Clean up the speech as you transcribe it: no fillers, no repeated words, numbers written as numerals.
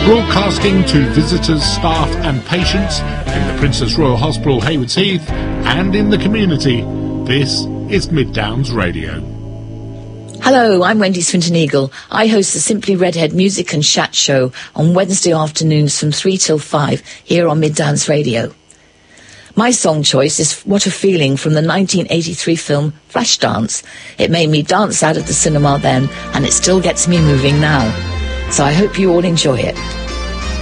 Broadcasting to visitors, staff and patients in the Princess Royal Hospital, Haywards Heath, and in the community, this is Mid Downs Radio. Hello, I'm Wendy Swinton-Eagle. I host the Simply Redhead Music and Chat Show on Wednesday afternoons from 3 till 5 here on Mid Downs Radio. My song choice is What a Feeling from the 1983 film Flashdance. It made me dance out of the cinema then, and it still gets me moving now. So I hope you all enjoy it.